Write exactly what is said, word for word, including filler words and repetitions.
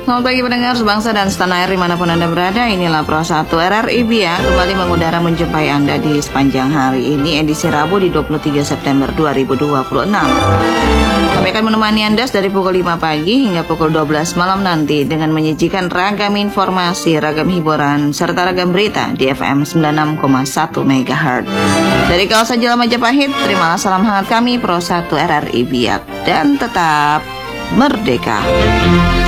Selamat pagi pendengar sebangsa dan setanah air dimanapun Anda berada. Inilah Pro satu R R I Biak kembali mengudara menjumpai Anda di sepanjang hari ini, edisi Rabu di dua puluh tiga September dua ribu dua puluh enam. Kami akan menemani Anda dari pukul lima pagi hingga pukul dua belas malam nanti dengan menyajikan ragam informasi, ragam hiburan, serta ragam berita di F M sembilan puluh enam koma satu Megahertz. Dari kawasan Jalan Majapahit, terimalah salam hangat kami Pro satu R R I Biak dan tetap merdeka.